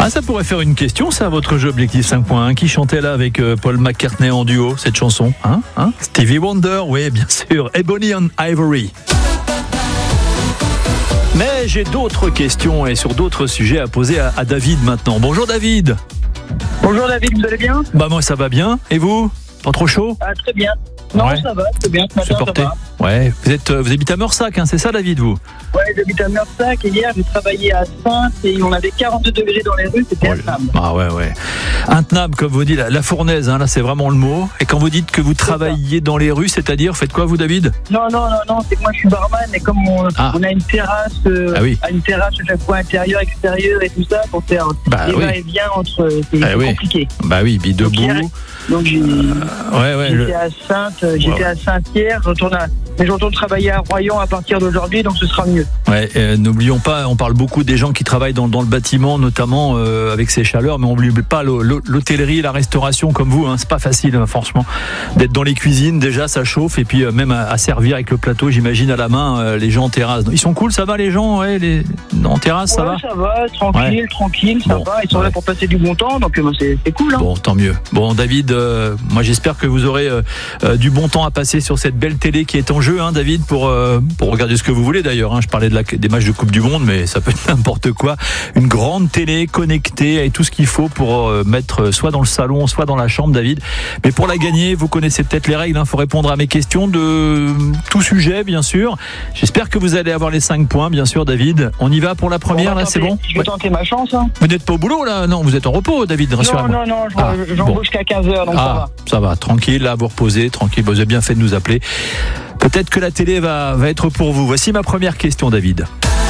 Ah, ça pourrait faire une question, ça, votre jeu Objectif 5 points. Qui chantait là avec Paul McCartney en duo, cette chanson, Stevie Wonder, oui, bien sûr. Ebony and Ivory. Mais j'ai d'autres questions et sur d'autres sujets à poser à David maintenant. Bonjour David. Bonjour David, vous allez bien ? Bah moi ça va bien. Et vous ? Pas trop chaud ? Ah, très bien. Non, ouais. Ça va, très bien. Ce matin, ça va. Ouais. Vous habitez à Meursac, c'est ça David, vous ? Ouais, j'habite à Meursac et hier j'ai travaillé à Sainte et on avait 42 degrés dans les rues, c'était intenable. Ah ouais. Intenable, comme vous dites, la fournaise, là c'est vraiment le mot. Et quand vous dites que vous travaillez dans les rues, c'est-à-dire, faites quoi vous David ? Non, c'est que moi je suis barman et comme on a une terrasse, une terrasse à chaque fois intérieure, extérieure et tout ça pour faire va-et-vient entre, c'est compliqué. Bah oui, puis debout. Donc j'étais à Sainte, à Saint-Pierre, je retourne travailler à Royan à partir d'aujourd'hui, donc ce sera mieux. Ouais, n'oublions pas, on parle beaucoup des gens qui travaillent dans le bâtiment, notamment avec ces chaleurs, mais on n'oublie pas l'hôtellerie, la restauration comme vous, c'est pas facile franchement d'être dans les cuisines, déjà ça chauffe, et puis même à servir avec le plateau, j'imagine à la main, les gens en terrasse. Ils sont cool, ça va les gens, en terrasse, ça va ? Ça va, tranquille, ça va, ils sont là pour passer du bon temps, donc c'est cool. Bon, tant mieux. Bon David, moi j'espère que vous aurez du bon temps à passer sur cette belle télé qui est en jeu, David, pour regarder ce que vous voulez d'ailleurs. Je parlais des matchs de Coupe du Monde, mais ça peut être n'importe quoi. Une grande télé connectée avec tout ce qu'il faut pour mettre soit dans le salon, soit dans la chambre, David. Mais pour la gagner, vous connaissez peut-être les règles. Faut répondre à mes questions de tout sujet, bien sûr. J'espère que vous allez avoir les 5 points, bien sûr, David. On y va pour la première, là, c'est bon ? Je vais tenter ma chance. Vous n'êtes pas au boulot, là ? Non, vous êtes en repos, David, rassurez-moi. Non, j'embauche qu'à 15h, donc ça va. Ça va, tranquille, là, vous reposez, tranquille. Vous avez bien fait de nous appeler. Peut-être que la télé va être pour vous. Voici ma première question, David.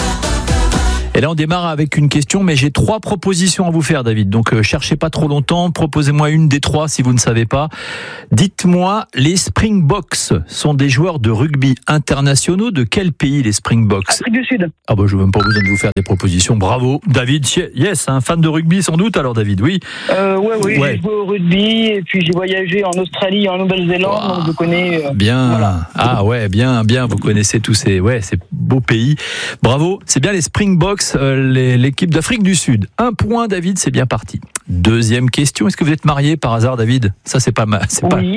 Et là, on démarre avec une question, mais j'ai 3 propositions à vous faire, David. Donc, cherchez pas trop longtemps. Proposez-moi une des 3 si vous ne savez pas. Dites-moi, les Springboks sont des joueurs de rugby internationaux de quel pays, les Springboks ? Afrique du Sud. Ah bah, je n'ai même pas besoin de vous faire des propositions. Bravo, David. Yes, un fan de rugby sans doute, alors, David, oui. Oui, j'ai joué au rugby et puis j'ai voyagé en Australie et en Nouvelle-Zélande, donc je connais. Bien. Voilà. Ah ouais, bien. Vous connaissez tous ces beaux pays. Bravo. C'est bien les Springboks. L'équipe d'Afrique du Sud. 1 point, David, c'est bien parti. Deuxième question, est-ce que vous êtes marié par hasard, David ? Ça, c'est pas mal. Oui,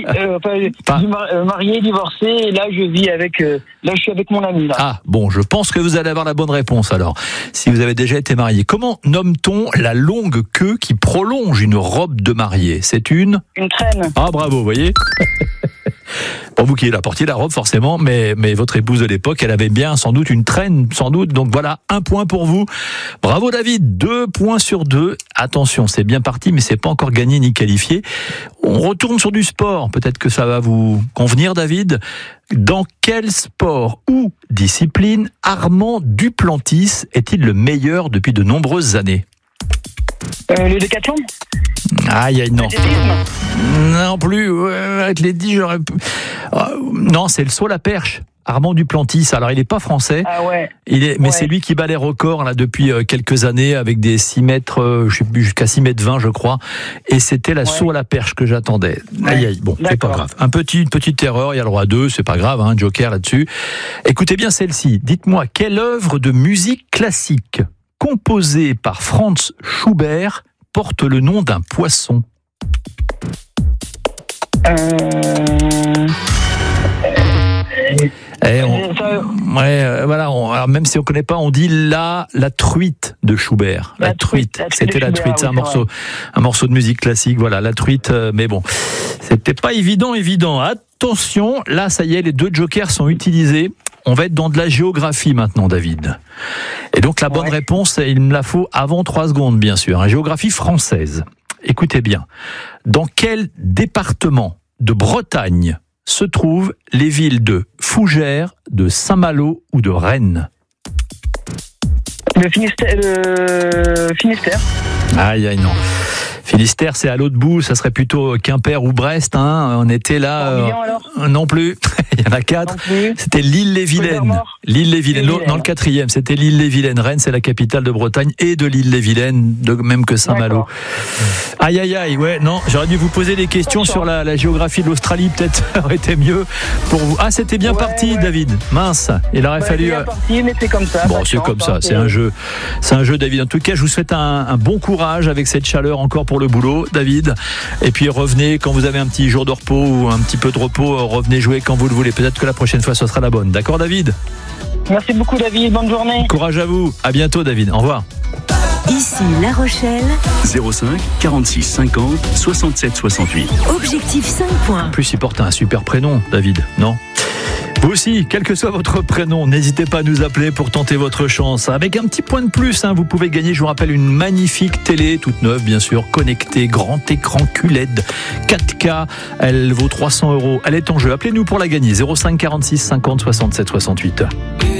marié, divorcé, et là, je suis avec mon ami. Là. Ah, bon, je pense que vous allez avoir la bonne réponse, alors, si vous avez déjà été marié. Comment nomme-t-on la longue queue qui prolonge une robe de mariée ? C'est une traîne. Ah, bravo, vous voyez. Pour vous qui la portiez la robe forcément, mais votre épouse de l'époque, elle avait bien sans doute une traîne, sans doute. Donc voilà, 1 point pour vous. Bravo David, 2 points sur 2. Attention, c'est bien parti, mais c'est pas encore gagné ni qualifié. On retourne sur du sport. Peut-être que ça va vous convenir, David. Dans quel sport ou discipline Armand Duplantis est-il le meilleur depuis de nombreuses années ? Le décathlon ? Aïe, non. Non plus, athlétisme, j'aurais pu. Non, c'est le saut à la perche. Armand Duplantis. Alors, il n'est pas français. Ah ouais. Mais c'est lui qui bat les records là depuis quelques années avec des 6 mètres, je sais plus, jusqu'à 6 mètres 20, je crois. Et c'était la saut à la perche que j'attendais. Aïe, bon, c'est pas grave. Une petite erreur, il y a le droit à 2, c'est pas grave, joker là-dessus. Écoutez bien celle-ci. Dites-moi, quelle œuvre de musique classique composée par Franz Schubert porte le nom d'un poisson ? Alors même si on connaît pas, on dit la truite de Schubert. La truite. C'était la truite. C'est un morceau de musique classique. Voilà, la truite. Mais bon, c'était pas évident. Attention, là, ça y est, les 2 jokers sont utilisés. On va être dans de la géographie maintenant, David. Et donc la bonne réponse, il me la faut avant 3 secondes, bien sûr. Géographie française. Écoutez bien. Dans quel département de Bretagne se trouvent les villes de Fougères, de Saint-Malo ou de Rennes ? Le Finistère. Aïe, non. Finistère, c'est à l'autre bout, ça serait plutôt Quimper ou Brest. Hein. On était là. Non plus. Il y en a 4. C'était l'Île-et-Vilaine. L'Île-et-Vilaine. Dans le 4e, c'était l'Île-et-Vilaine. Rennes, c'est la capitale de Bretagne et de l'Île-et-Vilaine, de même que Saint-Malo. Aïe, aïe, aïe. Ouais, non, j'aurais dû vous poser des questions sur la géographie de l'Australie. Peut-être aurait été mieux pour vous. Ah, c'était bien parti, David. Mince. Il aurait fallu. C'est parti, mais c'est comme ça. Bon, c'est comme ça. C'est un jeu. C'est un jeu, David. En tout cas, je vous souhaite un bon courage avec cette chaleur encore pour le boulot, David. Et puis revenez quand vous avez un petit jour de repos ou un petit peu de repos. Revenez jouer quand vous le voulez. Peut-être que la prochaine fois, ce sera la bonne. D'accord, David? Merci beaucoup, David. Bonne journée. Courage à vous. À bientôt, David. Au revoir. Ici La Rochelle. 05 46 50 67 68. Objectif 5 points. En plus, il porte un super prénom, David, non? Vous aussi, quel que soit votre prénom, n'hésitez pas à nous appeler pour tenter votre chance. Avec un petit point de plus, vous pouvez gagner, je vous rappelle, une magnifique télé, toute neuve bien sûr, connectée, grand écran QLED, 4K, elle vaut 300 €. Elle est en jeu. Appelez-nous pour la gagner, 05 46 50 67 68.